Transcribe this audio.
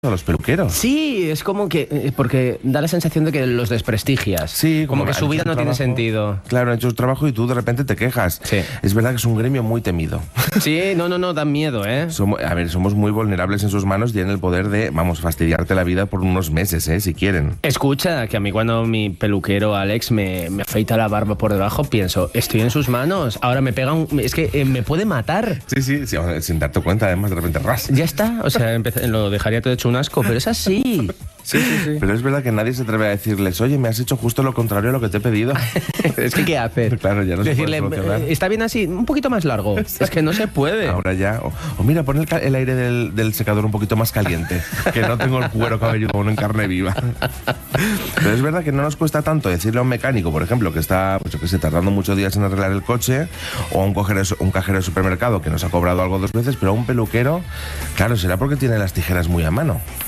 a los peluqueros. Sí, es como que... porque da la sensación de que los desprestigias. Sí, como que su vida no tiene sentido. Claro, han hecho su trabajo y tú de repente te quejas. Sí. Es verdad que es un gremio muy temido. Sí, no, dan miedo, ¿eh? Somos muy vulnerables en sus manos y tienen el poder de, fastidiarte la vida por unos meses, si quieren. Escucha, que a mí cuando mi peluquero Alex me afeita la barba por debajo, pienso, estoy en sus manos, ahora me pega es que me puede matar. Sí, sin darte cuenta, además, de repente, ras. Ya está, o sea, lo dejaría todo hecho un asco, pero es así. Sí. Pero es verdad que nadie se atreve a decirles, oye, me has hecho justo lo contrario a lo que te he pedido. Es que, ¿qué hacer? Claro, ya no decirle, se puede solucionar. Está bien así, un poquito más largo. Es que no se puede. Ahora ya. O mira, pon el aire del secador un poquito más caliente, que no tengo el cuero cabelludo aún en carne viva. Pero es verdad que no nos cuesta tanto decirle a un mecánico, por ejemplo, que está, pues yo qué sé, tardando muchos días en arreglar el coche, o a un cajero de supermercado que nos ha cobrado algo 2 veces, pero a un peluquero, claro, será porque tiene las tijeras muy a mano.